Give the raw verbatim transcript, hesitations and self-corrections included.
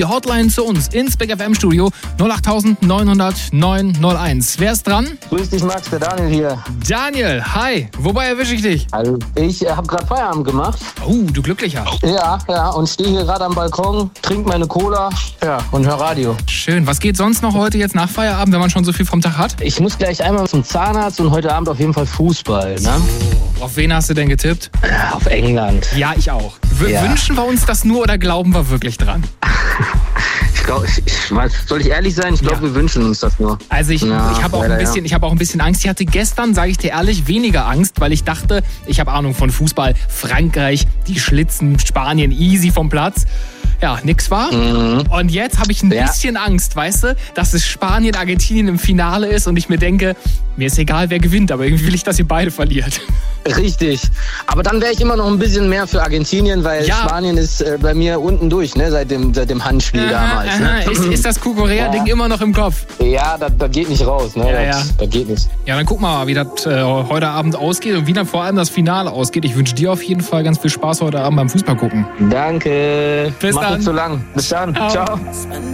Die Hotline zu uns ins Big F M-Studio null acht neun null null neun null eins. Wer ist dran? Grüß dich, Max, der Daniel hier. Daniel, hi. Wobei erwische ich dich? Also, ich äh, habe gerade Feierabend gemacht. Oh, du Glücklicher. Ja, ja, und stehe hier gerade am Balkon, trinke meine Cola, ja, und höre Radio. Schön. Was geht sonst noch heute jetzt nach Feierabend, wenn man schon so viel vom Tag hat? Ich muss gleich einmal zum Zahnarzt und heute Abend auf jeden Fall Fußball, ne? Auf wen hast du denn getippt? Ja, auf England. Ja, ich auch. W- Ja. Wünschen wir uns das nur oder glauben wir wirklich dran? Ich glaube, ich, ich weiß, soll ich ehrlich sein? Ich glaube, Ja. wir wünschen uns das nur. Also ich, Ja, ich habe auch, ein leider, bisschen- ich hab auch ein bisschen Angst. Ich hatte gestern, sage ich dir ehrlich, weniger Angst, weil ich dachte, ich habe Ahnung von Fußball. Frankreich, die schlitzen Spanien easy vom Platz. Ja, nix war. Mhm. Und jetzt habe ich ein Ja. bisschen Angst, weißt du, dass es Spanien, Argentinien im Finale ist und ich mir denke, mir ist egal, wer gewinnt, aber irgendwie will ich, dass ihr beide verliert. Richtig. Aber dann wäre ich immer noch ein bisschen mehr für Argentinien, weil Ja. Spanien ist äh, bei mir unten durch, ne, seit dem, seit dem Handspiel damals. aha. Ne? Ist, ist das Kukorea-Ding Ja. immer noch im Kopf? Ja, das, das geht nicht raus, ne? Ja, das, ja. das geht nicht. Ja, dann guck mal, wie das äh, heute Abend ausgeht und wie dann vor allem das Finale ausgeht. Ich wünsche dir auf jeden Fall ganz viel Spaß heute Abend beim Fußball gucken. Danke. Bis Mach dann. nicht so lang. Bis dann. Ciao. Ciao.